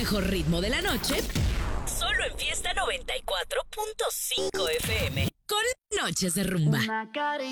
mejor ritmo de la noche, solo en Fiesta 94.5 FM. Con Noches de Rumba.